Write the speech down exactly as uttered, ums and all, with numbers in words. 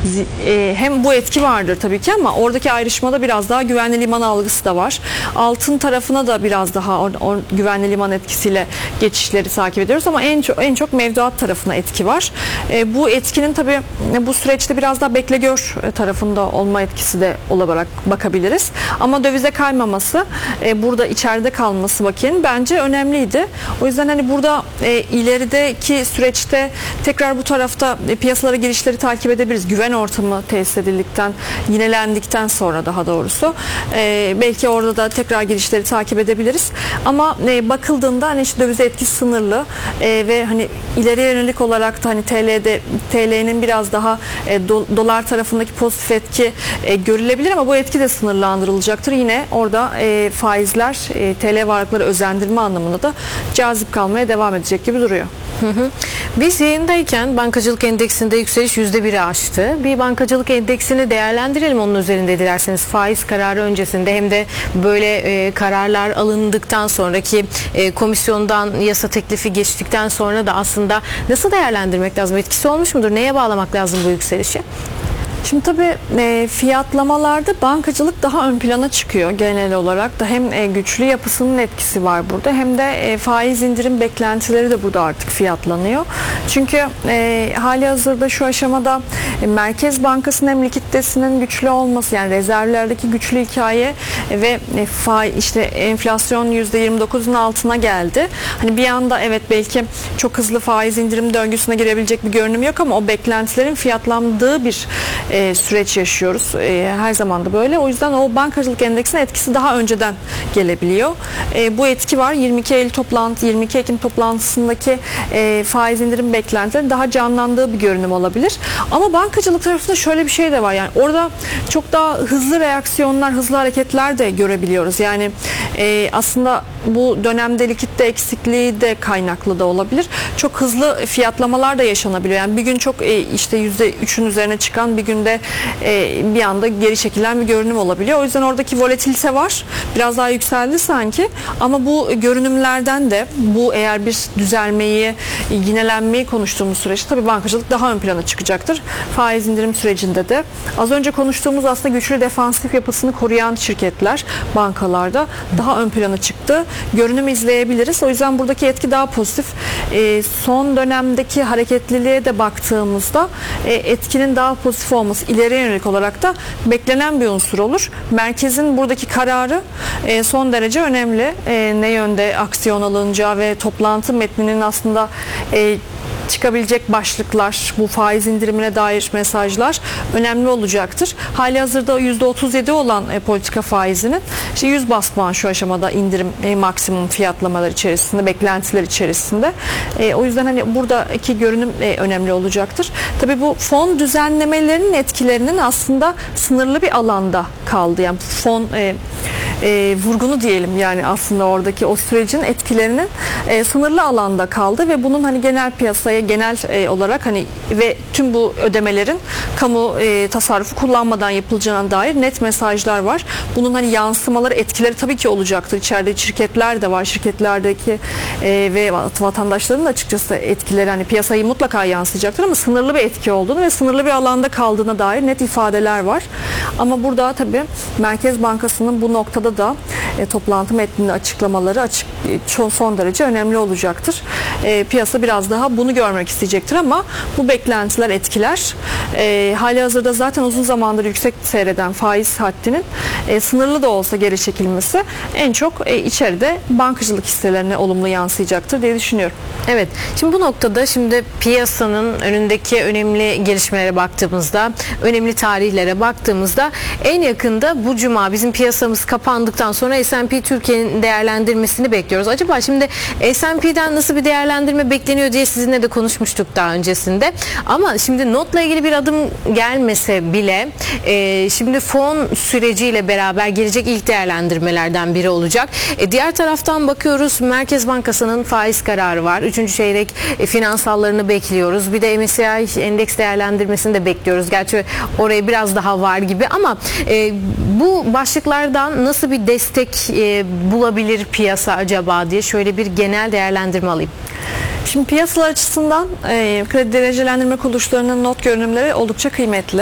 e, hem bu etki vardır tabii ki ama oradaki ayrışmada biraz daha güvenli liman algısı da var. Altın tarafına da biraz daha o, o güvenli liman etkisiyle geçişleri takip ediyoruz ama en çok en çok mevduat tarafına etki var. E, bu etkinin tabii bu süreçte biraz daha bekle gör tarafında olma etkisi de olarak bakabiliriz. Ama dövize kaymaması, e, burada içeride kalması vakiyenin bence önemliydi. O yüzden hani burada e, ilerideki süreçte tekrar bu tarafta e, piyasalara girişleri takip edebiliriz. Güven ortamı tesis edildikten, yinelendikten sonra daha doğrusu e, belki orada da tekrar girişleri takip edebiliriz. Ama e, bakıldığında hani işte dövize etkisi sınırlı e, ve hani ileriye yönelik olarak da hani T L'de T L'nin biraz daha e, do, dolar tarafındaki pozitif etki e, görülebilir ama bu etki de sınırlandırılacaktır. Yine orada e, faizler e, T L varlıkları özendirme anlamında da cazip kalmaya devam edecek gibi duruyor. Hı hı. Biz yayındayken bankacılık endeksinde yükseliş yüzde biri aştı. Bir bankacılık endeksini değerlendirelim onun üzerinde dilerseniz. Faiz kararı öncesinde hem de böyle e, kararlar alındıktan sonraki e, komisyondan yasa teklifi geçtikten sonra da aslında nasıl değerlendirmek lazım? Etkisi olmuş mudur? Neye bağlamak lazım bu yükselişi? Şimdi tabii e, fiyatlamalarda bankacılık daha ön plana çıkıyor genel olarak da hem e, güçlü yapısının etkisi var burada hem de e, faiz indirim beklentileri de burada artık fiyatlanıyor. Çünkü e, hali hazırda şu aşamada e, Merkez Bankası'nın hem likiditesinin güçlü olması yani rezervlerdeki güçlü hikaye e, ve e, faiz işte enflasyon yüzde yirmi dokuzun altına geldi. Hani bir anda evet belki çok hızlı faiz indirim döngüsüne girebilecek bir görünüm yok ama o beklentilerin fiyatlandığı bir E, süreç yaşıyoruz. E, her zaman da böyle. O yüzden o bankacılık endeksinin etkisi daha önceden gelebiliyor. E, bu etki var. yirmi iki Eylül toplantı, yirmi iki Ekim toplantısındaki e, faiz indirim beklentileri daha canlandığı bir görünüm olabilir. Ama bankacılık tarafında şöyle bir şey de var. Yani orada çok daha hızlı reaksiyonlar, hızlı hareketler de görebiliyoruz. Yani e, aslında bu dönemde likitte eksikliği de kaynaklı da olabilir. Çok hızlı fiyatlamalar da yaşanabiliyor. Yani bir gün çok e, işte yüzde üçün üzerine çıkan bir günde e, bir anda geri çekilen bir görünüm olabiliyor. O yüzden oradaki volatilite var. Biraz daha yükseldi sanki. Ama bu görünümlerden de bu eğer bir düzelmeyi, yinelenmeyi konuştuğumuz süreçte tabii bankacılık daha ön plana çıkacaktır. Faiz indirim sürecinde de. Az önce konuştuğumuz aslında güçlü defansif yapısını koruyan şirketler bankalarda daha ön plana çıktı. Görünüm izleyebiliriz. O yüzden buradaki etki daha pozitif. E, son dönemdeki hareketliliğe de baktığımızda e, etkinin daha pozitif olması ileriye yönelik olarak da beklenen bir unsur olur. Merkezin buradaki kararı e, son derece önemli. E, ne yönde aksiyon alınacağı ve toplantı metninin aslında e, çıkabilecek başlıklar, bu faiz indirimine dair mesajlar önemli olacaktır. Hali hazırda yüzde otuz yedi olan e, politika faizinin işte yüz bas puan şu aşamada indirim e, maksimum fiyatlamalar içerisinde, beklentiler içerisinde. E, o yüzden hani buradaki görünüm e, önemli olacaktır. Tabii bu fon düzenlemelerinin etkilerinin aslında sınırlı bir alanda kaldı. Yani fon e, E, vurgunu diyelim yani aslında oradaki o sürecin etkilerinin e, sınırlı alanda kaldı ve bunun hani genel piyasaya genel e, olarak hani ve tüm bu ödemelerin kamu e, tasarrufu kullanmadan yapılacağına dair net mesajlar var. Bunun hani yansımaları, etkileri tabii ki olacaktır. İçeride şirketler de var. Şirketlerdeki e, ve vatandaşların da açıkçası etkileri hani piyasayı mutlaka yansıyacaktır ama sınırlı bir etki olduğunu ve sınırlı bir alanda kaldığına dair net ifadeler var. Ama burada tabii Merkez Bankası'nın bu noktada da e, toplantı metninde açıklamaları açık e, son derece önemli olacaktır. E, piyasa biraz daha bunu görmek isteyecektir ama bu beklentiler, etkiler e, hali hazırda zaten uzun zamandır yüksek seyreden faiz haddinin e, sınırlı da olsa geri çekilmesi en çok e, içeride bankacılık hisselerine olumlu yansıyacaktır diye düşünüyorum. Evet. Şimdi bu noktada şimdi piyasanın önündeki önemli gelişmelere baktığımızda, önemli tarihlere baktığımızda en yakında bu cuma bizim piyasamız kapandıktan sonra S and P Türkiye'nin değerlendirmesini bekliyoruz. Acaba şimdi S and P'den nasıl bir değerlendirme bekleniyor diye sizinle de konuşmuştuk daha öncesinde. Ama şimdi notla ilgili bir adım gelmese bile e, şimdi fon süreciyle beraber gelecek ilk değerlendirmelerden biri olacak. E, diğer taraftan bakıyoruz Merkez Bankası'nın faiz kararı var. Üçüncü çeyrek e, finansallarını bekliyoruz. Bir de M S C I endeks değerlendirmesini de bekliyoruz. Gerçi oraya biraz daha var gibi ama e, bu başlıklardan nasıl bir destek e, bulabilir piyasa acaba diye şöyle bir genel değerlendirme alayım. Şimdi piyasalar açısından e, kredi derecelendirme kuruluşlarının not görünümleri oldukça kıymetli.